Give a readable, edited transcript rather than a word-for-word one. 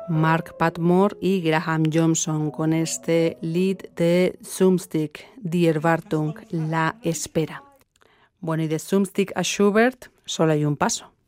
Mark Patmore y Graham Johnson con este lead de Zumstick, Die Erwartung, la espera. Bueno, y de Zumstick a Schubert solo hay un paso.